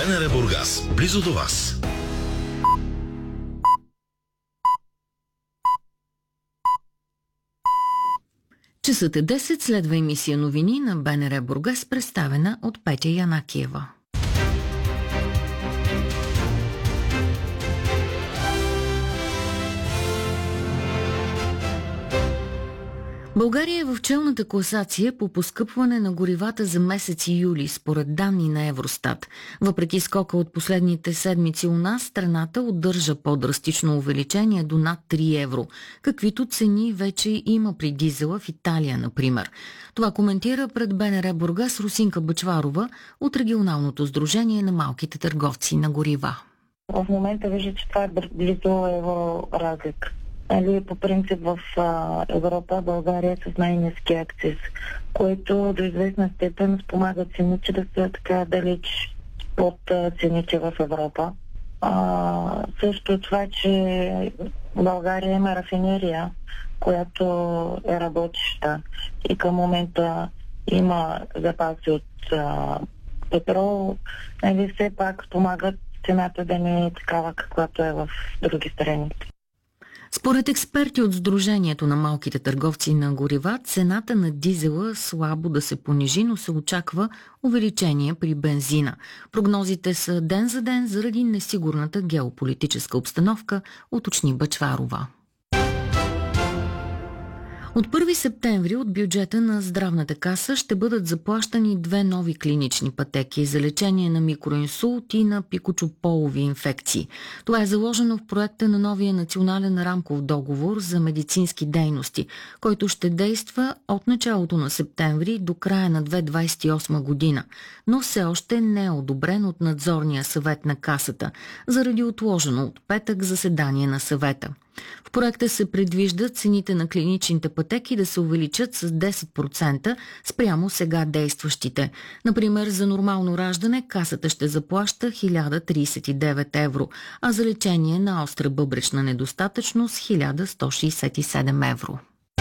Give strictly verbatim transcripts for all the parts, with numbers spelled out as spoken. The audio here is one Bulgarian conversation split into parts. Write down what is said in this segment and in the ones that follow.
БНР Бургас, близо до вас. Часът е десет, следва емисия новини на БНР Бургас, представена от Петя Янакиева. България е в челната класация по поскъпване на горивата за месец юли, според данни на Евростат. Въпреки скока от последните седмици у нас, страната удържа по-драстично увеличение до над три евро, каквито цени вече има при дизела в Италия, например. Това коментира пред БНР Бургас Русинка Бъчварова от регионалното сдружение на малките търговци на горива. В момента вижда, че това е близо евро разлика. Али, по принцип в а, Европа България е с най-ниски акциз, което до известна степен спомага цените да са така далеч под а, цените в Европа. А, също това, че България има рафинерия, която е работеща и към момента има запаси от а, петрол, нали, все пак спомагат цената да не е такава, каквато е в други страни. Според експерти от Сдружението на малките търговци на горива, цената на дизела слабо да се понижи, но се очаква увеличение при бензина. Прогнозите са ден за ден заради несигурната геополитическа обстановка, уточни Бъчварова. От първи септември от бюджета на Здравната каса ще бъдат заплащани две нови клинични пътеки за лечение на микроинсулт и на пикочополови инфекции. Това е заложено в проекта на новия национален рамков договор за медицински дейности, който ще действа от началото на септември до края на две хиляди двадесет и осма година, но все още не е одобрен от надзорния съвет на касата, заради отложено от петък заседание на съвета. В проекта се предвижда цените на клиничните пътеки да се увеличат с десет процента спрямо сега действащите. Например, за нормално раждане касата ще заплаща хиляда тридесет и девет евро, а за лечение на остра бъбречна недостатъчност хиляда сто шестдесет и седем евро.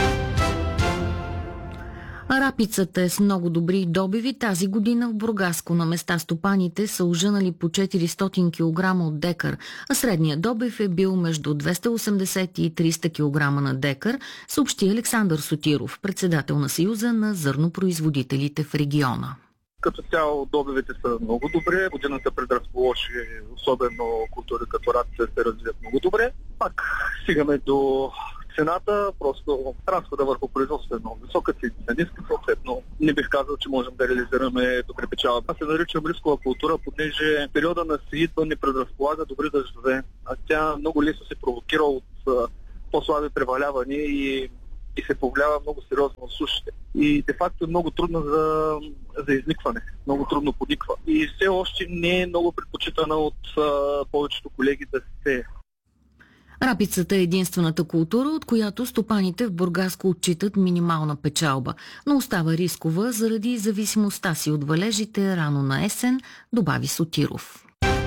Рапицата е с много добри добиви. Тази година в Бургаско на места стопаните са ожънали по четиристотин килограма от декар, а средният добив е бил между двеста и осемдесет и триста килограма на декар, съобщи Александър Сотиров, председател на Съюза на зърнопроизводителите в региона. Като цяло добивите са много добре, годината предразположи, особено култури като рапица се развият много добре. Пак стигаме до цената, просто разхода върху производство е много висока, цените са ниски, съответно не бих казал, че можем да реализираме добри печалби. Аз се наричам рискова култура, понеже периода на сеитба не предразполага добри дъждове, а тя много лесно се провокира от по-слаби превалявания и, и се повлиява много сериозно от сушите. И де-факто е много трудна за, за изникване, много трудно подниква. И все още не е много предпочитана от а, повечето колеги да се. Рапицата е единствената култура, от която стопаните в Бургаско отчитат минимална печалба, но остава рискова заради зависимостта си от валежите рано на есен, добави Сотиров.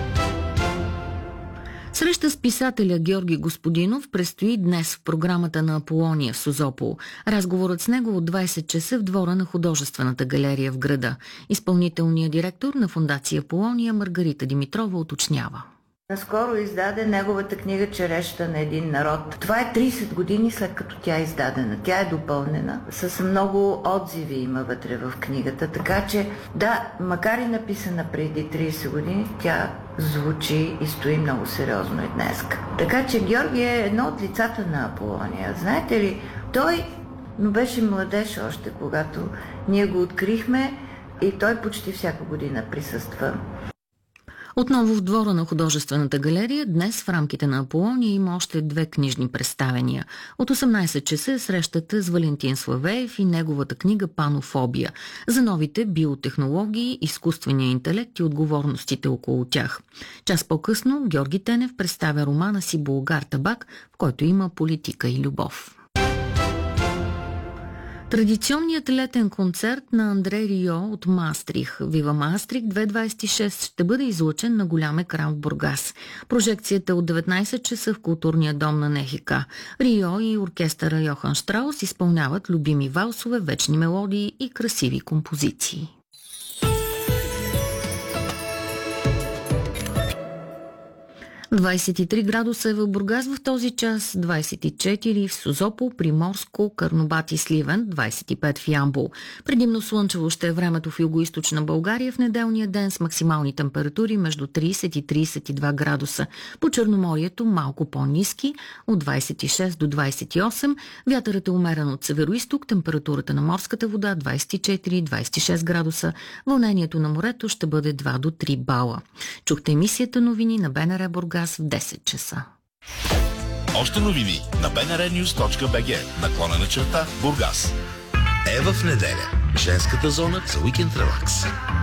Среща с писателя Георги Господинов предстои днес в програмата на Аполония в Созопол. Разговорът с него от двадесет часа в двора на художествената галерия в града. Изпълнителният директор на фондация Аполония Маргарита Димитрова уточнява. Наскоро издаде неговата книга "Черешата на един народ". Това е тридесет години след като тя е издадена. Тя е допълнена. С много отзиви има вътре в книгата. Така че, да, макар и написана преди тридесет години, тя звучи и стои много сериозно и днес. Така че Георги е едно от лицата на Аполония. Знаете ли, той но беше младеж още, когато ние го открихме и той почти всяка година присъства. Отново в двора на художествената галерия днес в рамките на Аполония има още две книжни представения. От осемнадесет часа е срещата с Валентин Славеев и неговата книга "Панофобия" за новите биотехнологии, изкуствения интелект и отговорностите около тях. Час по-късно Георги Тенев представя романа си "Булгар табак", в който има политика и любов. Традиционният летен концерт на Андре Рио от Маастрих "Вива Маастрих две хиляди двадесет и шеста" ще бъде излъчен на голям екран в Бургас. Прожекцията е от деветнадесет часа в културния дом на НХК. Рио и оркестъра Йохан Штраус изпълняват любими валсове, вечни мелодии и красиви композиции. двадесет и три градуса е в Бургас в този час, двадесет и четири в Созопол, Приморско, Карнобат и Сливен, двадесет и пет в Ямбол. Предимно слънчево ще е времето в югоизточна България в неделния ден с максимални температури между тридесет и тридесет и два градуса. По Черноморието малко по-ниски, от двадесет и шест до двадесет и осем. Вятърът е умерен от североизток, температурата на морската вода двадесет и четири до двадесет и шест градуса. Вълнението на морето ще бъде два до три бала. Чухте емисията новини на БНР Бургас в десет часа. Още новини на би ен ар нюз точка би джи, наклонена черта Бургас. Е в неделя. Женската зона за уикенд релакс.